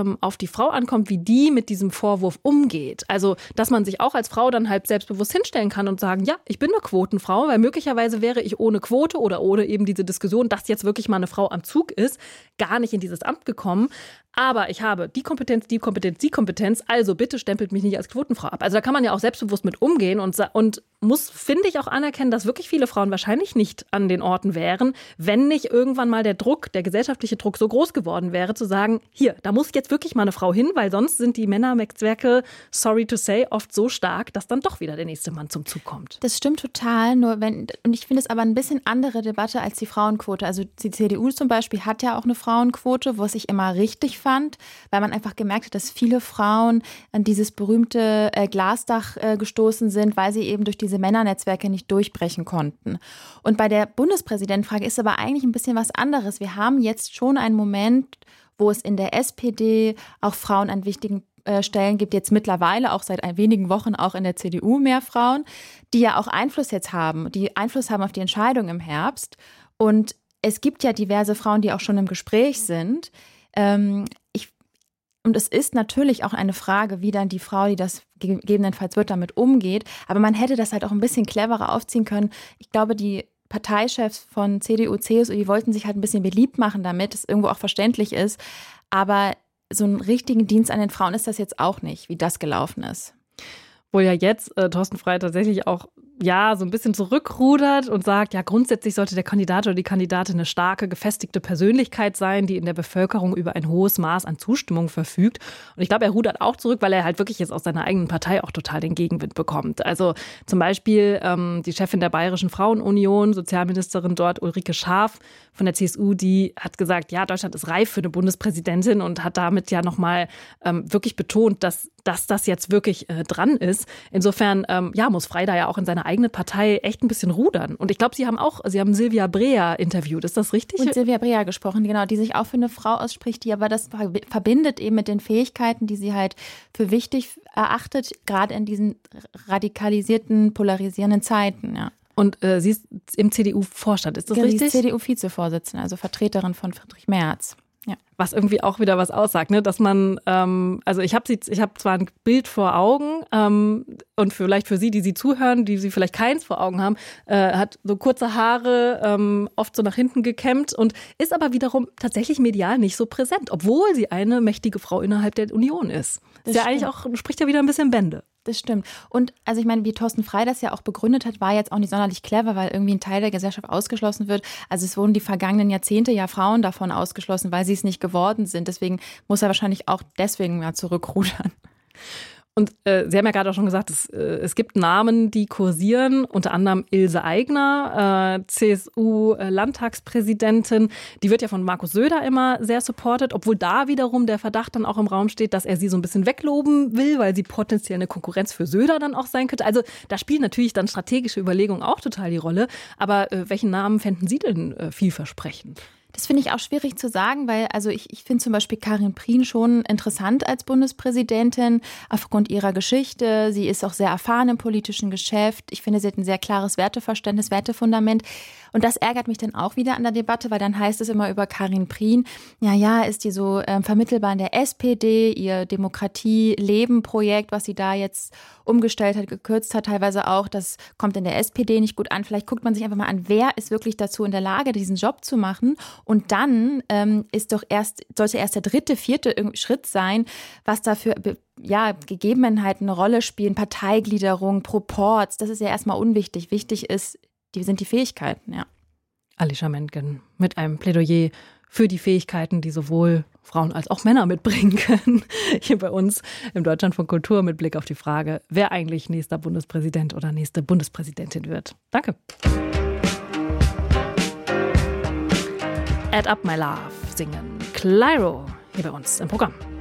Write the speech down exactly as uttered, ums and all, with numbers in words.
ähm, auf die Frau ankommt, wie die mit diesem Vorwurf umgeht. Also, dass man sich auch als Frau dann halt selbstbewusst hinstellen kann und sagen, ja, ich bin eine Quotenfrau, weil möglicherweise wäre ich ohne Quote oder ohne eben diese Diskussion, dass jetzt wirklich mal eine Frau am Zug ist, gar nicht in dieses Amt gekommen. Aber ich habe die Kompetenz, die Kompetenz, die Kompetenz, also bitte stempelt mich nicht als Quotenfrau ab. Also da kann man ja auch selbstbewusst mit umgehen und, und muss, finde ich, auch anerkennen, dass wirklich viele Frauen wahrscheinlich nicht an den Orten wären, wenn nicht irgendwann mal der Druck, der gesellschaftliche Druck so groß geworden wäre, zu sagen, hier, da muss jetzt wirklich mal eine Frau hin, weil sonst sind die Männernetzwerke, sorry to say, oft so stark, dass dann doch wieder der nächste Mann zum Zug kommt. Das stimmt total, nur wenn, und ich finde es aber ein bisschen andere Debatte als die Frauenquote. Also die C D U zum Beispiel hat ja auch eine Frauenquote, wo es sich immer richtig fand, weil man einfach gemerkt hat, dass viele Frauen an dieses berühmte äh, Glasdach äh, gestoßen sind, weil sie eben durch diese Männernetzwerke nicht durchbrechen konnten. Und bei der Bundespräsidentenfrage ist aber eigentlich ein bisschen was anderes. Wir haben jetzt schon einen Moment, wo es in der S P D auch Frauen an wichtigen äh, Stellen gibt, jetzt mittlerweile auch seit ein, wenigen Wochen auch in der C D U mehr Frauen, die ja auch Einfluss jetzt haben, die Einfluss haben auf die Entscheidung im Herbst. Und es gibt ja diverse Frauen, die auch schon im Gespräch sind. Ähm, ich, und es ist natürlich auch eine Frage, wie dann die Frau, die das gegebenenfalls wird, damit umgeht. Aber man hätte das halt auch ein bisschen cleverer aufziehen können. Ich glaube, die Parteichefs von C D U, C S U, die wollten sich halt ein bisschen beliebt machen damit, es irgendwo auch verständlich ist. Aber so einen richtigen Dienst an den Frauen ist das jetzt auch nicht, wie das gelaufen ist. Wohl ja jetzt äh, Thorsten Frey tatsächlich auch ja so ein bisschen zurückrudert und sagt, ja, grundsätzlich sollte der Kandidat oder die Kandidatin eine starke, gefestigte Persönlichkeit sein, die in der Bevölkerung über ein hohes Maß an Zustimmung verfügt. Und ich glaube, er rudert auch zurück, weil er halt wirklich jetzt aus seiner eigenen Partei auch total den Gegenwind bekommt. Also zum Beispiel ähm, die Chefin der Bayerischen Frauenunion, Sozialministerin dort Ulrike Schaaf von der C S U, die hat gesagt, ja, Deutschland ist reif für eine Bundespräsidentin und hat damit ja nochmal ähm, wirklich betont, dass, dass das jetzt wirklich äh, dran ist. Insofern ähm, ja, muss Frey da ja auch in seiner eigene Partei echt ein bisschen rudern. Und ich glaube, Sie haben auch, Sie haben Silvia Brea interviewt, ist das richtig? Und Silvia Brea gesprochen, genau, die sich auch für eine Frau ausspricht, die aber das verbindet eben mit den Fähigkeiten, die sie halt für wichtig erachtet, gerade in diesen radikalisierten, polarisierenden Zeiten, ja. Und äh, sie ist im C D U-Vorstand, ist das ja, richtig? Sie ist C D U-Vizevorsitzende, also Vertreterin von Friedrich Merz. Ja. Was irgendwie auch wieder was aussagt, ne? Dass man, ähm, also ich habe sie, ich habe zwar ein Bild vor Augen ähm, und vielleicht für Sie, die Sie zuhören, die Sie vielleicht keins vor Augen haben, äh, hat so kurze Haare, ähm, oft so nach hinten gekämmt und ist aber wiederum tatsächlich medial nicht so präsent, obwohl sie eine mächtige Frau innerhalb der Union ist. Das ist ja eigentlich auch, spricht ja wieder ein bisschen Bände. Das stimmt. Und also ich meine, wie Thorsten Frey das ja auch begründet hat, war jetzt auch nicht sonderlich clever, weil irgendwie ein Teil der Gesellschaft ausgeschlossen wird. Also es wurden die vergangenen Jahrzehnte ja Frauen davon ausgeschlossen, weil sie es nicht geworden sind. Deswegen muss er wahrscheinlich auch deswegen mal zurückrudern. Und äh, Sie haben ja gerade auch schon gesagt, es, äh, es gibt Namen, die kursieren, unter anderem Ilse Aigner, äh, C S U-Landtagspräsidentin. Die wird ja von Markus Söder immer sehr supportet, obwohl da wiederum der Verdacht dann auch im Raum steht, dass er sie so ein bisschen wegloben will, weil sie potenziell eine Konkurrenz für Söder dann auch sein könnte. Also da spielen natürlich dann strategische Überlegungen auch total die Rolle. Aber äh, welchen Namen fänden Sie denn äh, vielversprechend? Das finde ich auch schwierig zu sagen, weil also ich, ich finde zum Beispiel Karin Prien schon interessant als Bundespräsidentin aufgrund ihrer Geschichte. Sie ist auch sehr erfahren im politischen Geschäft. Ich finde, sie hat ein sehr klares Werteverständnis, Wertefundament. Und das ärgert mich dann auch wieder an der Debatte, weil dann heißt es immer über Karin Prien, ja, ja, ist die so ähm, vermittelbar in der S P D, ihr Demokratie-Leben-Projekt, was sie da jetzt umgestellt hat, gekürzt hat, teilweise auch, das kommt in der S P D nicht gut an. Vielleicht guckt man sich einfach mal an, wer ist wirklich dazu in der Lage, diesen Job zu machen. Und dann ähm, ist doch erst, sollte erst der dritte, vierte Schritt sein, was dafür ja, Gegebenheiten eine Rolle spielen, Parteigliederung, Proports, das ist ja erstmal unwichtig. Wichtig ist, die sind die Fähigkeiten, ja. Alicia Mentgen mit einem Plädoyer für die Fähigkeiten, die sowohl Frauen als auch Männer mitbringen können. Hier bei uns im Deutschlandfunk Kultur mit Blick auf die Frage, wer eigentlich nächster Bundespräsident oder nächste Bundespräsidentin wird. Danke. Add Up My Love singen Clyro hier bei uns im Programm.